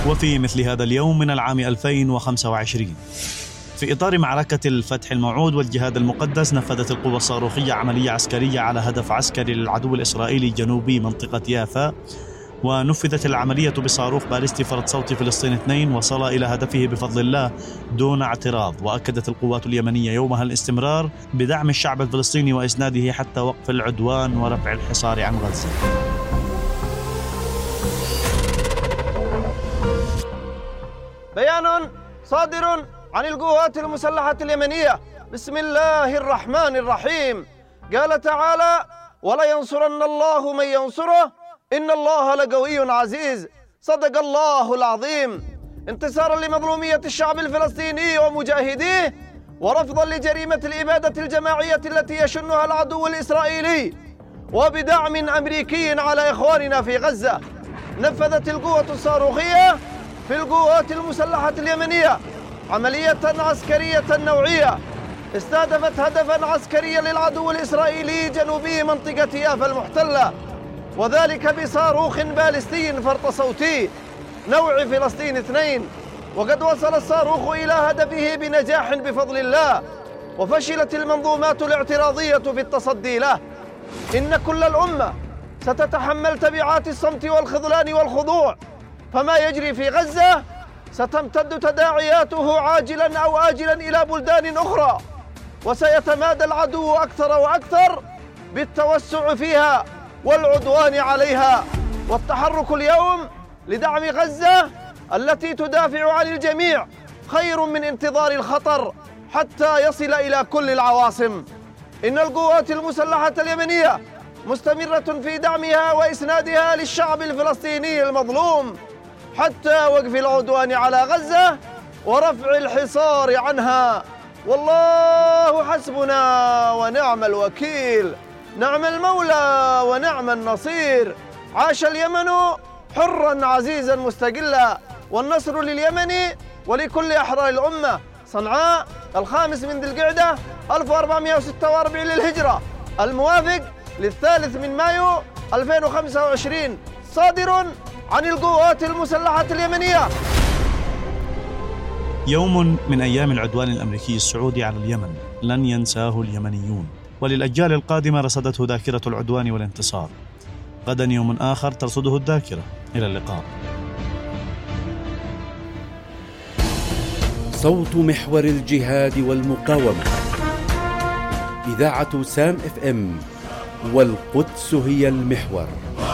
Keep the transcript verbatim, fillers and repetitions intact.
وفي مثل هذا اليوم من العام ألفين وخمسة وعشرين في إطار معركة الفتح الموعود والجهاد المقدس، نفذت القوى الصاروخية عملية عسكرية على هدف عسكري للعدو الإسرائيلي جنوبي منطقة يافا، ونفذت العملية بصاروخ باليستي فرد صوتي فلسطين اثنين، وصل إلى هدفه بفضل الله دون اعتراض. وأكدت القوات اليمنية يومها الاستمرار بدعم الشعب الفلسطيني وإسناده حتى وقف العدوان ورفع الحصار عن غزة. بيان صادر عن القوات المسلحة اليمنية بسم الله الرحمن الرحيم. قال تعالى: ولا ينصرن الله من ينصره إن الله لقوي عزيز. صدق الله العظيم. انتصارا لمظلومية الشعب الفلسطيني ومجاهديه، ورفضا لجريمة الإبادة الجماعية التي يشنها العدو الإسرائيلي، وبدعم أمريكي على إخواننا في غزة، نفذت القوة الصاروخية في القوات المسلحة اليمنية عملية عسكرية نوعية استهدفت هدفا عسكريا للعدو الإسرائيلي جنوبي منطقة يافا المحتلة، وذلك بصاروخ باليستي فرط صوتي نوع فلسطين اثنين. وقد وصل الصاروخ إلى هدفه بنجاح بفضل الله، وفشلت المنظومات الاعتراضية في التصدي له. إن كل الأمة ستتحمل تبعات الصمت والخذلان والخضوع، فما يجري في غزة ستمتد تداعياته عاجلا أو آجلا إلى بلدان أخرى، وسيتمادى العدو أكثر وأكثر بالتوسع فيها والعدوان عليها. والتحرك اليوم لدعم غزة التي تدافع عن الجميع خير من انتظار الخطر حتى يصل إلى كل العواصم. إن القوات المسلحة اليمنية مستمرة في دعمها وإسنادها للشعب الفلسطيني المظلوم حتى وقف العدوان على غزة ورفع الحصار عنها. والله حسبنا ونعم الوكيل، نعم المولى ونعم النصير. عاش اليمن حرا عزيزا مستقلا، والنصر لليمن ولكل أحرار الأمة. صنعاء الخامس من ذي القعدة ألف وأربعمائة وستة وأربعين للهجرة، الموافق للثالث من مايو ألفين وخمسة وعشرين، صادر عن القوات المسلحة اليمنية. يوم من أيام العدوان الأمريكي السعودي على اليمن لن ينساه اليمنيون، وللأجيال القادمة رصدته ذاكرة العدوان والانتصار. غدا يوم آخر ترصده الذاكرة. إلى اللقاء. صوت محور الجهاد والمقاومة، إذاعة سام اف ام، والقدس هي المحور.